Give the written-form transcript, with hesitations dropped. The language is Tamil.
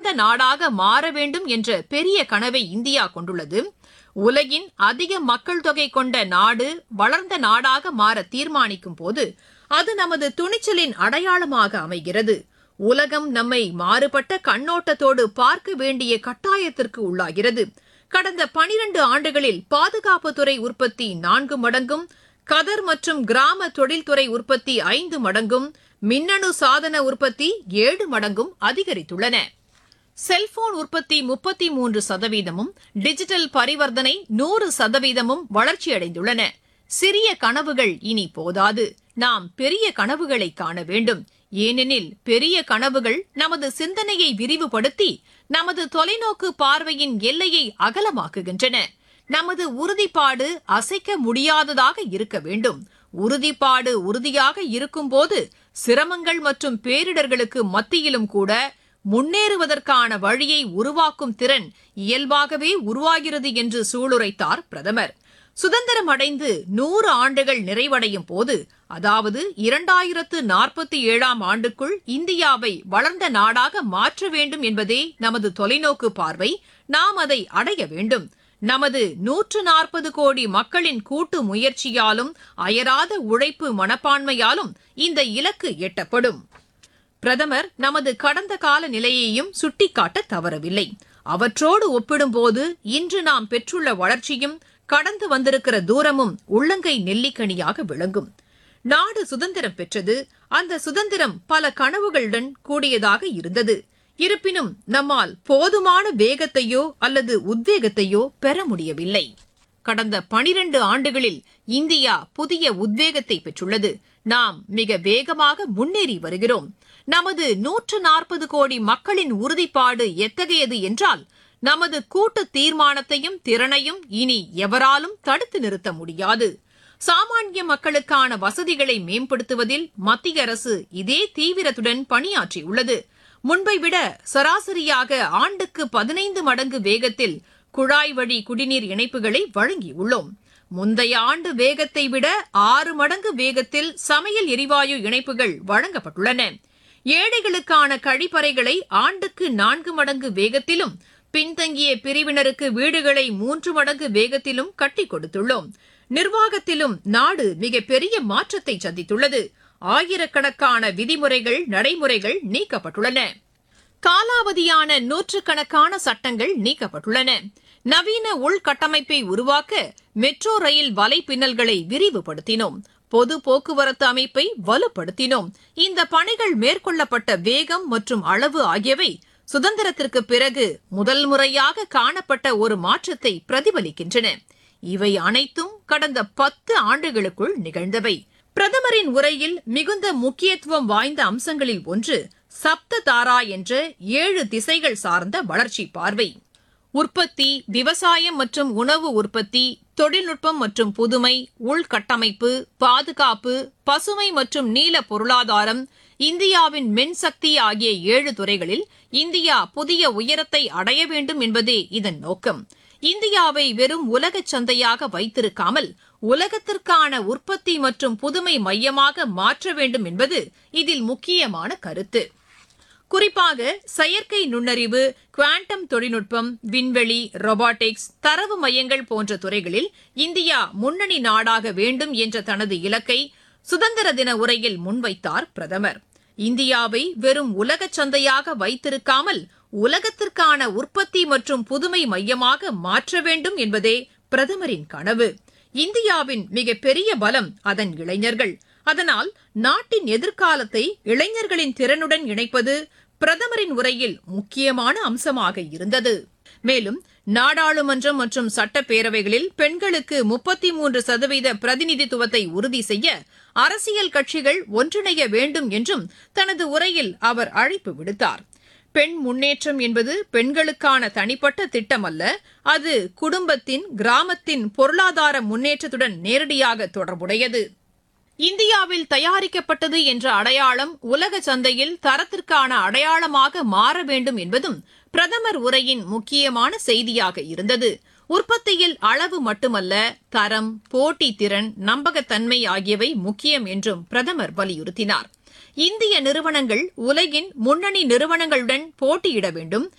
வளர்ந்த நாடாக மாற வேண்டும் என்ற பெரிய கனவை இந்தியா கொண்டுள்ளது. உலகின் அதிக மக்கள் தொகை கொண்ட நாடு வளர்ந்த நாடாக மாற தீர்மானிக்கும் போது அது நமது துணிச்சலின் அடையாளமாக அமைகிறது. உலகம் நம்மை மாறுபட்ட கண்ணோட்டத்தோடு பார்க்க வேண்டிய கட்டாயத்திற்கு உள்ளாகிறது. கடந்த 12 ஆண்டுகளில் பாதுகாப்புத்துறை உற்பத்தி 4 மடங்கும், கதர் மற்றும் கிராம தொழில்துறை உற்பத்தி 5 மடங்கும், மின்னணு சாதன உற்பத்தி 7 மடங்கும் அதிகரித்துள்ளன. செல்போன் உற்பத்தி 33%, டிஜிட்டல் பரிவர்த்தனை 100% வளர்ச்சியடைந்துள்ளன. சிறிய கனவுகள் இனி போதாது, நாம் பெரிய கனவுகளை காண வேண்டும். ஏனெனில் பெரிய கனவுகள் நமது சிந்தனையை விரிவுபடுத்தி நமது தொலைநோக்கு பார்வையின் எல்லையை அகலமாக்குகின்றன. நமது உறுதிப்பாடு அசைக்க முடியாததாக இருக்க வேண்டும். உறுதிப்பாடு உறுதியாக இருக்கும்போது சிரமங்கள் மற்றும் பேரிடர்களுக்கு மத்தியிலும் கூட முன்னேறுவதற்கான வழியை உருவாக்கும் திறன் இயல்பாகவே உருவாகிறது என்று சூளுரைத்தார் பிரதமர். சுதந்திரம் அடைந்து 100 ஆண்டுகள் நிறைவடையும் போது, அதாவது 2047ஆம் ஆண்டுக்குள் இந்தியாவை வளர்ந்த நாடாக மாற்ற வேண்டும் என்பதே நமது தொலைநோக்கு பார்வை. நாம் அதை அடைய வேண்டும். நமது 140 கோடி மக்களின் கூட்டு முயற்சியாலும் அயராத உழைப்பு மனப்பான்மையாலும் இந்த இலக்கு எட்டப்படும். பிரதமர் நமது கடந்த கால நிலையையும் சுட்டிக்காட்ட தவறவில்லை. அவற்றோடு ஒப்பிடும்போது இன்று நாம் பெற்றுள்ள வளர்ச்சியும் கடந்து வந்திருக்கிற தூரமும் உள்ளங்கை நெல்லிக்கனியாக விளங்கும். நாடு சுதந்திரம் பெற்றது. அந்த சுதந்திரம் பல கனவுகளுடன் கூடியதாக இருந்தது. இருப்பினும் நம்மால் போதுமான வேகத்தையோ அல்லது உத்வேகத்தையோ பெற முடியவில்லை. கடந்த 12 ஆண்டுகளில் இந்தியா புதிய உத்வேகத்தை பெற்றுள்ளது. நாம் மிக வேகமாக முன்னேறி வருகிறோம். நமது 140 கோடி மக்களின் உறுதிப்பாடு எத்தகையது என்றால், நமது கூட்டு தீர்மானத்தையும் திறனையும் இனி எவராலும் தடுத்து நிறுத்த முடியாது. சாமானிய மக்களுக்கான வசதிகளை மேம்படுத்துவதில் மத்திய அரசு இதே தீவிரத்துடன் பணியாற்றியுள்ளது. முன்பை விட சராசரியாக ஆண்டுக்கு 15 மடங்கு வேகத்தில் குழாய் வழி குடிநீர் இணைப்புகளை வழங்கியுள்ளோம். முந்தைய ஆண்டு வேகத்தை விட 6 மடங்கு வேகத்தில் சமையல் எரிவாயு இணைப்புகள் வழங்கப்பட்டுள்ளன. ஏழைகளுக்கான கழிப்பறைகளை ஆண்டுக்கு 4 மடங்கு வேகத்திலும், பின்தங்கிய பிரிவினருக்கு வீடுகளை 3 மடங்கு வேகத்திலும் கட்டிக் கொடுத்துள்ளோம். நிர்வாகத்திலும் நாடு மிகப்பெரிய மாற்றத்தை சந்தித்துள்ளது. ஆயிரக்கணக்கான விதிமுறைகள், நடைமுறைகள் நீக்கப்பட்டுள்ளன. காலாவதியான நூற்றுக்கணக்கான சட்டங்கள் நீக்கப்பட்டுள்ளன. நவீன உள்கட்டமைப்பை உருவாக்க மெட்ரோ ரயில் வலைப்பின்னல்களை விரிவுபடுத்தினோம். பொது போக்குவரத்து அமைப்பை வலுப்படுத்தினோம். இந்த பணிகள் மேற்கொள்ளப்பட்ட வேகம் மற்றும் அளவு ஆகியவை சுதந்திரத்திற்கு பிறகு முதல் முறையாக காணப்பட்ட ஒரு மாற்றத்தை பிரதிபலிக்கின்றன. இவை அனைத்தும் கடந்த 10 ஆண்டுகளுக்குள் நிகழ்ந்தவை. பிரதமரின் உரையில் மிகுந்த முக்கியத்துவம் வாய்ந்த அம்சங்களில் ஒன்று சப்த தாரா என்ற 7 திசைகள் சார்ந்த வளர்ச்சி பார்வை. உற்பத்தி, விவசாயம் மற்றும் உணவு உற்பத்தி, தொழில்நுட்பம் மற்றும் புதுமை, உள்கட்டமைப்பு, பாதுகாப்பு, பசுமை மற்றும் நீல பொருளாதாரம், இந்தியாவின் மின்சக்தி ஆகிய 7 துறைகளில் இந்தியா புதிய உயரத்தை அடைய வேண்டும் என்பதே இதன் நோக்கம். இந்தியாவை வெறும் உலகச் சந்தையாக வைத்திருக்காமல் உலகத்திற்கான உற்பத்தி மற்றும் புதுமை மையமாக மாற்ற வேண்டும் என்பது இதில் முக்கியமான கருத்து. குறிப்பாக செயற்கை நுண்ணறிவு, குவாண்டம் தொழில்நுட்பம், விண்வெளி, ரொபாட்டிக்ஸ், தரவு மையங்கள் போன்ற துறைகளில் இந்தியா முன்னணி நாடாக வேண்டும் என்ற தனது இலக்கை சுதந்திர தின உரையில் முன்வைத்தார் பிரதமர். இந்தியாவை வெறும் உலகச் சந்தையாக வைத்திருக்காமல் உலகத்திற்கான உற்பத்தி மற்றும் புதுமை மையமாக மாற்ற வேண்டும் என்பதே பிரதமரின் கனவு. இந்தியாவின் மிகப்பெரிய பலம் அதன் இளைஞர்கள். அதனால் நாட்டின் எதிர்காலத்தை இளைஞர்களின் திறனுடன் இணைப்பது பிரதமரின் உரையில் முக்கியமான அம்சமாக இருந்தது. மேலும் நாடாளுமன்றம் மற்றும் சட்டப்பேரவைகளில் பெண்களுக்கு 33% பிரதிநிதித்துவத்தை உறுதி செய்ய அரசியல் கட்சிகள் ஒன்றிணைய வேண்டும் என்றும் தனது உரையில் அவர் அழைப்பு விடுத்தார். பெண் முன்னேற்றம் என்பது பெண்களுக்கான தனிப்பட்ட திட்டம் அல்ல, அது குடும்பத்தின், கிராமத்தின் பொருளாதார முன்னேற்றத்துடன் நேரடியாக தொடர்புடையது. இந்தியாவில் தயாரிக்கப்பட்டது என்ற அடையாளம் உலக சந்தையில் தரத்திற்கான அடையாளமாக மாற வேண்டும் என்பதும் பிரதமர் உரையின் முக்கியமான செய்தியாக இருந்தது. உற்பத்தியில் அளவு மட்டுமல்ல, தரம், போட்டித்திறன், நம்பகத்தன்மை ஆகியவை முக்கியம் என்றும் பிரதமர் வலியுறுத்தினார். இந்திய நிறுவனங்கள் உலகின் முன்னணி நிறுவனங்களுடன் போட்டியிட வேண்டும்.